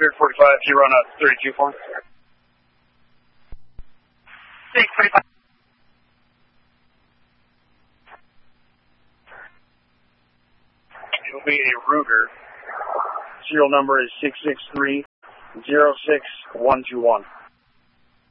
Ruger 45, can you run a 32 for me? 645. It will be a Ruger. Serial number is 663-06121.